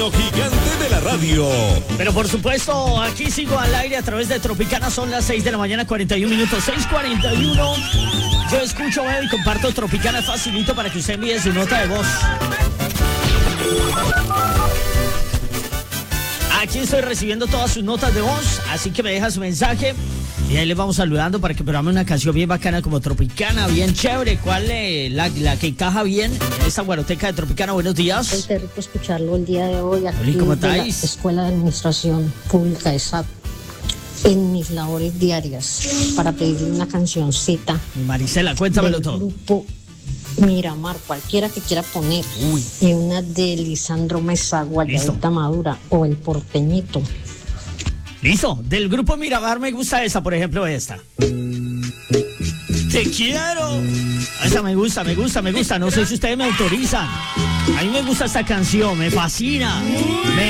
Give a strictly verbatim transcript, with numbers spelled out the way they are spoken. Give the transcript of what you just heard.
Gigante de la radio. Pero por supuesto, aquí sigo al aire a través de Tropicana. Son las seis de la mañana, cuarenta y un minutos, seis cuarenta y uno. Yo escucho, veo y comparto Tropicana. Facilito para que usted envíe su nota de voz. Aquí estoy recibiendo todas sus notas de voz, así que me deja su mensaje y ahí les vamos saludando para que programe una canción bien bacana como Tropicana, bien chévere. ¿Cuál es la, la que encaja bien en esta guaroteca de Tropicana? Buenos días. Es rico escucharlo el día de hoy aquí ¿Cómo de la estáis? Escuela de Administración Pública de S A P, en mis labores diarias para pedirle una cancioncita. Marisela, cuéntamelo del todo. Grupo Miramar, cualquiera que quiera poner. Uy. Y una de Lisandro Mesa, Guayabita Madura o El Porteñito. Listo, del grupo Miramar me gusta esa, por ejemplo, esta. Te quiero. Esa me gusta, me gusta, me gusta. No sé si ustedes me autorizan. A mí me gusta esta canción, me fascina. Me